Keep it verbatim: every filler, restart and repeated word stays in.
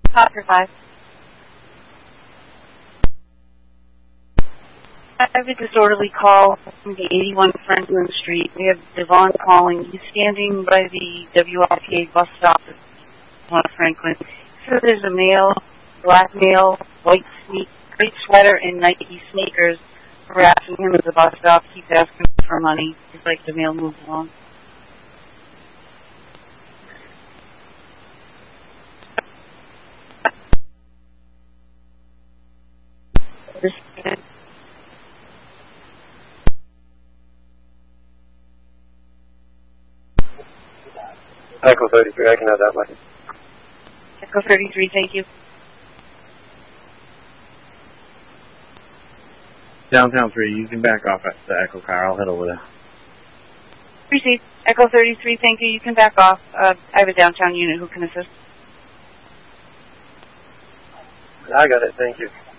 Oscar five. I have a disorderly call from the eighty-one Franklin Street. We have Devon calling. He's standing by the W R P A bus stop on Franklin. So there's a male, black male, white sneak, white sweater and Nike sneakers harassing him at the bus stop. Keeps asking for money. He's like, the male move along. This Echo thirty-three, I can have that one. Echo thirty-three, thank you. Downtown three, you can back off at the Echo car. I'll head over there. Received. Echo thirty-three, thank you. You can back off. Uh, I have a downtown unit who can assist. I got it, thank you.